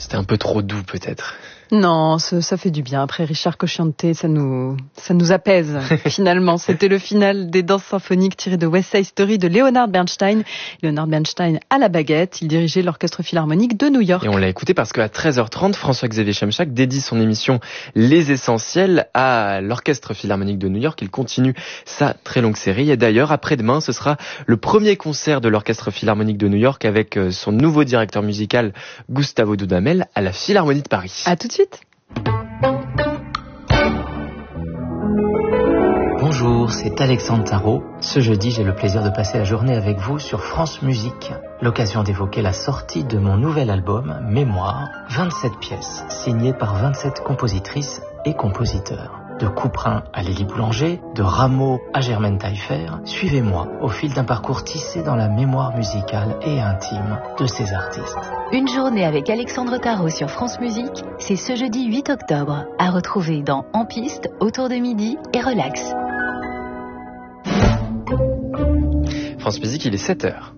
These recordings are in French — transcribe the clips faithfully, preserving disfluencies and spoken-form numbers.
C'était un peu trop doux peut-être. Non, ça, ça fait du bien. Après Richard Cocciante, ça nous, ça nous apaise finalement. C'était le final des danses symphoniques tirées de West Side Story de Leonard Bernstein. Leonard Bernstein à la baguette, il dirigeait l'Orchestre Philharmonique de New York. Et on l'a écouté parce qu'à treize heures trente, François-Xavier Chemchak dédie son émission Les Essentiels à l'Orchestre Philharmonique de New York. Il continue sa très longue série. Et d'ailleurs, après-demain, ce sera le premier concert de l'Orchestre Philharmonique de New York avec son nouveau directeur musical, Gustavo Dudamel, à la Philharmonie de Paris. À tout de suite. Bonjour, c'est Alexandre Tarot. Ce jeudi, j'ai le plaisir de passer la journée avec vous sur France Musique. L'occasion d'évoquer la sortie de mon nouvel album, Mémoire, vingt-sept pièces, signées par vingt-sept compositrices et compositeurs. De Couperin à Lily Boulanger, de Rameau à Germaine Taillefer, suivez-moi au fil d'un parcours tissé dans la mémoire musicale et intime de ces artistes. Une journée avec Alexandre Tarot sur France Musique, c'est ce jeudi huit octobre, à retrouver dans En Piste, autour de midi et Relax. France Musique, il est sept heures.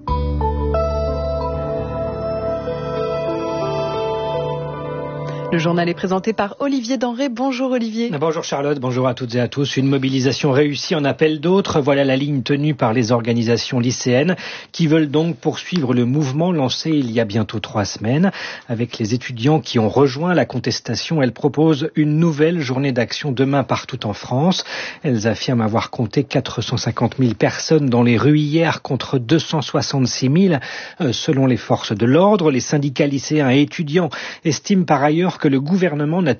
Le journal est présenté par Olivier Denré. Bonjour Olivier. Bonjour Charlotte, bonjour à toutes et à tous. Une mobilisation réussie en appel d'autres. Voilà la ligne tenue par les organisations lycéennes qui veulent donc poursuivre le mouvement lancé il y a bientôt trois semaines. Avec les étudiants qui ont rejoint la contestation, elles proposent une nouvelle journée d'action demain partout en France. Elles affirment avoir compté quatre cent cinquante mille personnes dans les rues hier contre deux cent soixante-six mille selon les forces de l'ordre. Les syndicats lycéens et étudiants estiment par ailleurs que le gouvernement n'a